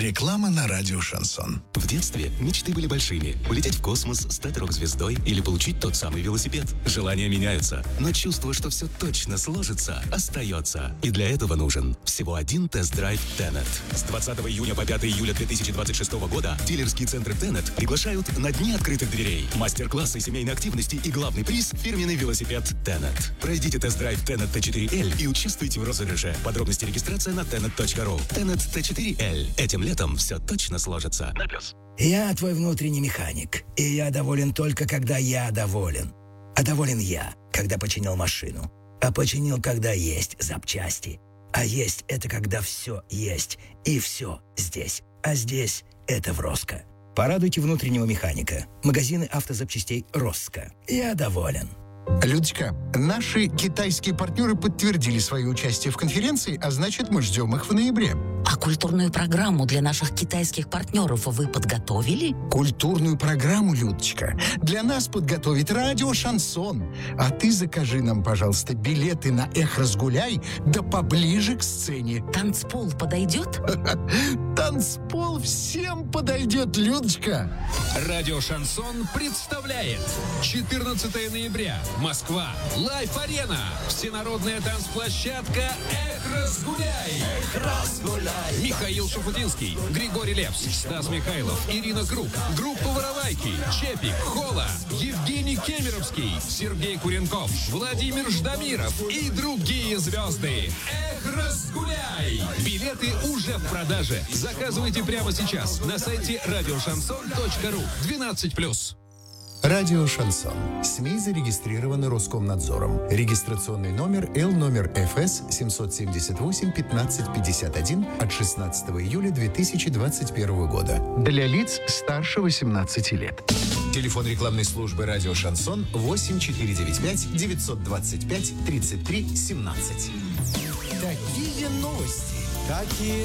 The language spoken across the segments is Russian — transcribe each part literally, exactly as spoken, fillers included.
Реклама на радио «Шансон». В детстве мечты были большими. Улететь в космос, стать рок-звездой или получить тот самый велосипед. Желания меняются, но чувство, что все точно сложится, остается. И для этого нужен всего один тест-драйв Тенет. С двадцатого июня по пятое июля две тысячи двадцать шестого года дилерские центры Тенет приглашают на дни открытых дверей. Мастер-классы семейной активности и главный приз – фирменный велосипед Тенет. Пройдите тест-драйв Тенет Т четыре Л и участвуйте в розыгрыше. Подробности регистрация на тенет точка ру. Тенет Т четыре Л. Этим летом все точно сложится. На плюс. Я твой внутренний механик, и я доволен только, когда я доволен. А доволен я, когда починил машину. А починил, когда есть запчасти. А есть — это когда все есть, и все здесь. А здесь — это в Роско. Порадуйте внутреннего механика. Магазины автозапчастей Роско. Я доволен. Людочка, наши китайские партнеры подтвердили свое участие в конференции, а значит, мы ждем их в ноябре. А культурную программу для наших китайских партнеров вы подготовили? Культурную программу, Людочка, для нас подготовит радио «Шансон». А ты закажи нам, пожалуйста, билеты на «Эх, разгуляй», да поближе к сцене. Танцпол подойдет? Танцпол всем подойдет, Людочка. Радио «Шансон» представляет четырнадцатого ноября. Москва. Лайф-арена. Всенародная танцплощадка «Эх, разгуляй». Эх, разгуляй. Михаил Шуфутинский, Григорий Лепс, Стас Михайлов, Ирина Круг, группа «Воровайки», Чепик, Хола, Евгений Кемеровский, Сергей Куренков, Владимир Ждамиров и другие звезды. Эх, разгуляй. Билеты уже в продаже. Заказывайте прямо сейчас на сайте радио шансон точка ру. двенадцать плюс. Радио «Шансон». СМИ зарегистрированы Роскомнадзором. Регистрационный номер Л номер Ф С семьсот семьдесят восемь пятнадцать пятьдесят один от шестнадцатого июля две тысячи двадцать первого года. Для лиц старше восемнадцати лет. Телефон рекламной службы «Радио Шансон» восемь четыре девять пять девятьсот двадцать пять тридцать три семнадцать. Такие новости, такие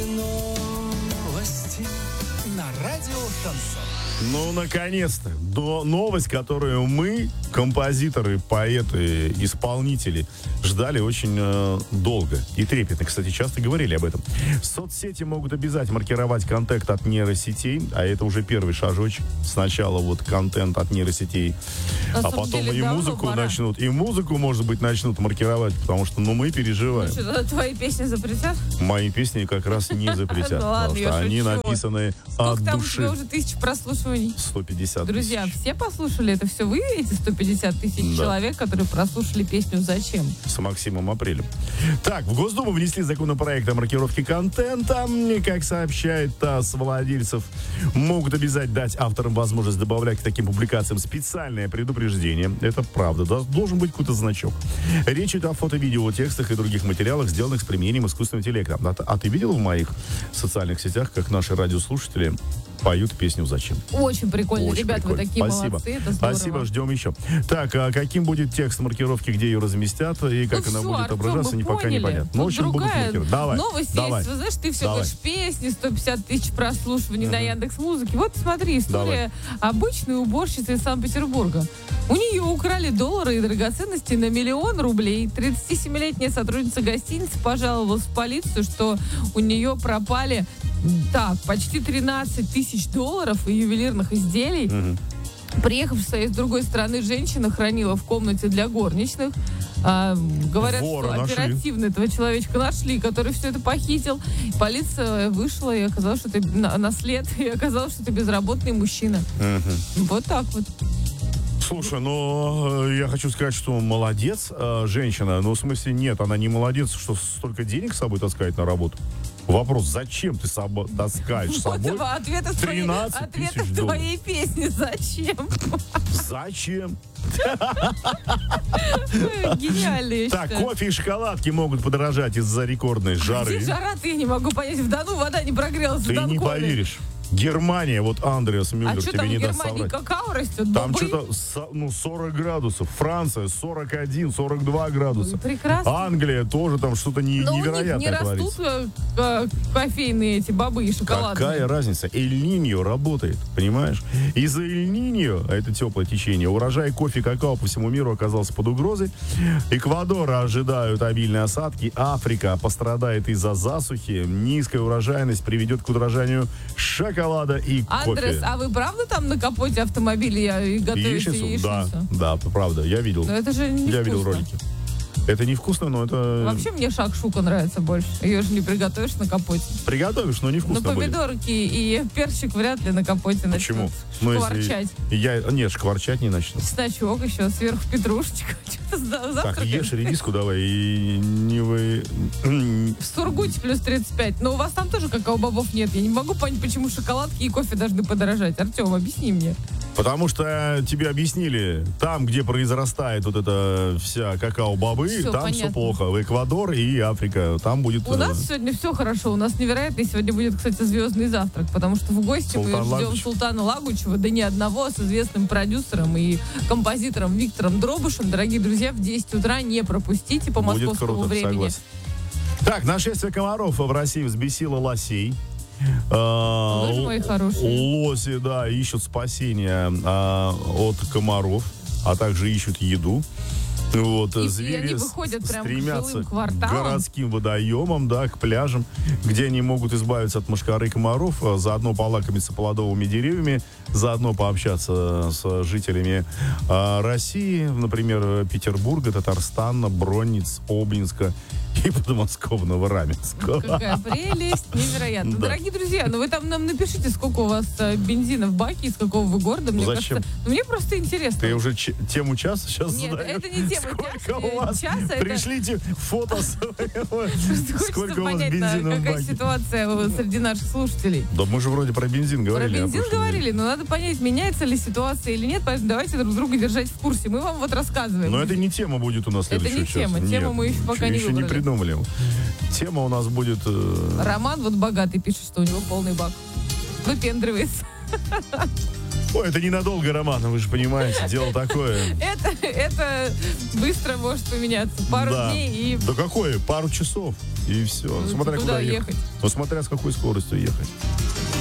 новости на радио «Шансон». Ну, наконец-то, до новость, которую мы, композиторы, поэты, исполнители, ждали очень э, долго и трепетно. Кстати, часто говорили об этом. Соцсети могут обязательно маркировать контент от нейросетей, а это уже первый шажочек. Сначала вот контент от нейросетей, На а потом деле, и музыку пора. начнут, и музыку, может быть, начнут маркировать, потому что, ну, мы переживаем. Ну что, твои песни запретят? Мои песни как раз не запретят, Ну ладно, потому я что они шучу. написаны от Сколько там у тебя души. уже тысяч прослушиваний? сто пятьдесят Друзья, тысяч. все послушали это? Все вы, эти сто пятьдесят тысяч Да. человек, которые прослушали песню «Зачем?» С Максимом Апрелем. Так, в Госдуму внесли законопроект о маркировке контента. Как сообщает ТАСС, владельцев могут обязать дать авторам возможность добавлять к таким публикациям специальное предупреждение. Это правда, да? Должен быть какой-то значок. Речь идет о фото-видео, текстах и других материалах, сделанных с применением искусственного интеллекта. А, а ты видел в моих социальных сетях, как наши радиослушатели поют песню «Зачем»? Очень прикольно. Очень Ребята, прикольно. вы такие Спасибо. молодцы, это здорово. Спасибо, ждем еще. Так, а каким будет текст маркировки, где ее разместят и как Ну она всё, будет Артём, отображаться, мы не, пока поняли. непонятно. Ну, в Тут общем, будут другая маркировать. Давай, новость давай. есть. Вы знаешь, ты все Давай. говоришь песни, сто пятьдесят тысяч прослушиваний на Яндекс.Музыке. Вот смотри, история обычной уборщицы из Санкт-Петербурга. У нее украли доллары и драгоценности на миллион рублей. тридцатисемилетняя сотрудница гостиницы пожаловалась в полицию, что у нее пропали так, почти тринадцать тысяч долларов и ювелирных изделий. Мгм. Приехавшая из другой страны женщина хранила в комнате для горничных. А, говорят, Вора что нашли. оперативно этого человечка нашли, который все это похитил. Полиция вышла и оказалось, что это на, на след, и оказалось, что это безработный мужчина. Мгм. Вот так вот. Слушай, ну, э, я хочу сказать, что молодец э, женщина. Ну, в смысле, нет, она не молодец, что столько денег с собой таскает на работу. Вопрос, зачем ты собой таскаешь с собой Вот ответ из твоей, тринадцать ответ тысяч из долларов? твоей песни. Зачем? Зачем? Гениальный, я Так, считаю. кофе и шоколадки могут подорожать из-за рекордной жары. Здесь жара-то я не могу понять. В Дону вода не прогрелась. в Ты не Донкове. поверишь. Германия, вот Андреас А Мюллер что тебе там в не даст Германии соврать. какао растет? Там Бобы? что-то со- ну, сорок градусов. Франция сорок один, сорок два градуса. Прекрасно. Англия тоже там что-то не, Но у них невероятное не растут творится. э, э, кофейные эти бобы и шоколадные. Какая разница? Эль-Ниньо работает, понимаешь? Из-за Эль-Ниньо, а это теплое течение, урожай кофе и какао по всему миру оказался под угрозой. Эквадора ожидают обильные осадки. Африка пострадает из-за засухи. Низкая урожайность приведет к удорожанию шоколада и Андрес, кофе. а вы правда там на капоте автомобиля и готовите Яичницу? яичницу? Да, да, правда, я видел. Но это же не Я видел вкусно. ролики. Это невкусно, но это... Вообще мне шакшука нравится больше. Ее же не приготовишь на капоте. Приготовишь, но Но невкусно будет. помидорки и перчик вряд ли на капоте Почему? начнут Ну, шкварчать. если я... Нет, шкварчать не начну. Чесночок еще, сверху петрушечка. Что-то за- Так, завтракаем. ешь редиску давай и не вы... В Сургуте плюс тридцать пять. Но у вас там тоже какао-бобов нет. Я не могу понять, почему шоколадки и кофе должны подорожать. Артем, объясни мне. Потому что тебе объяснили, там, где произрастает вот эта вся какао-бобы, Всё, там все понятно. плохо. В Эквадор и Африка, там будет... У э, нас сегодня все хорошо. У нас невероятный сегодня будет, кстати, звездный завтрак. Потому что в гости мы Султан ждем Лагучев. Султана Лагучева. Да не одного, а с известным продюсером и композитором Виктором Дробышем. Дорогие друзья, в десять утра не пропустите по Будет московскому круто, времени. согласен. Так, нашествие комаров в России взбесило лосей. А, Вы же мои хорошие. Лоси, да, ищут спасения а, от комаров, а также ищут еду. Вот, И- и звери они с- выходят прям к стремятся жилым к кварталам. городским водоемам, да, к пляжам, где они могут избавиться от мошкары комаров, а заодно полакомиться плодовыми деревьями, заодно пообщаться с жителями а, России, например, Петербурга, Татарстана, Бронниц, Обнинска и подмосковного Раменского. Какая прелесть, невероятно. Да. Дорогие друзья, ну вы там нам напишите, сколько у вас э, бензина в баке, из какого вы города. Мне Зачем? кажется, ну, мне просто интересно. Ты уже ч- тему часа сейчас Нет, задаешь? это не тема Сколько часа, у вас? часа, это- Пришлите фото своего. Просто Сколько хочется у вас понять, бензина на- в какая баке? ситуация э, среди наших слушателей. Да мы же вроде про бензин Про говорили. а бензин прошлой говорили, но надо понять, меняется ли ситуация или нет, поэтому давайте друг друга держать в курсе. Мы вам вот рассказываем. Но это не тема будет у нас Это следующего не тема, часа. тему Нет, мы еще пока не еще не выбрали. придумали. Тема у нас будет... э, Роман вот богатый пишет, что у него полный бак. Выпендривается. Ой, это ненадолго, Роман, вы же понимаете, дело такое. Это, это быстро может поменяться. Пару Да. дней и Да какое? Пару часов. И все. Ну, Смотря куда куда ехать. ехать? Ну, смотря с какой скоростью ехать.